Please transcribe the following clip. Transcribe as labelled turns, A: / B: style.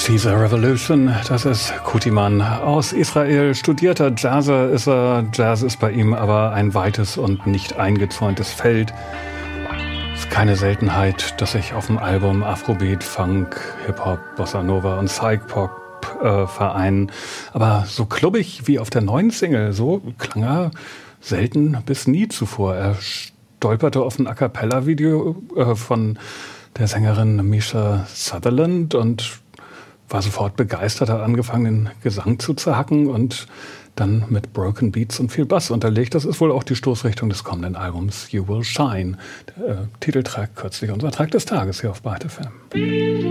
A: Caesar Revolution, das ist Kutiman. Aus Israel studierter Jazzer ist er. Jazz ist bei ihm aber ein weites und nicht eingezäuntes Feld. Es ist keine Seltenheit, dass sich auf dem Album Afrobeat, Funk, Hip-Hop, Bossa Nova und Psych-Pop vereinen. Aber so klubbig wie auf der neuen Single, so klang er selten bis nie zuvor. Er stolperte auf ein A-Cappella-Video von der Sängerin Misha Sutherland und war sofort begeistert, hat angefangen, den Gesang zu zerhacken und dann mit Broken Beats und viel Bass unterlegt. Das ist wohl auch die Stoßrichtung des kommenden Albums You Will Shine. Der Titeltrack kürzlich unser Track des Tages hier auf Byte FM.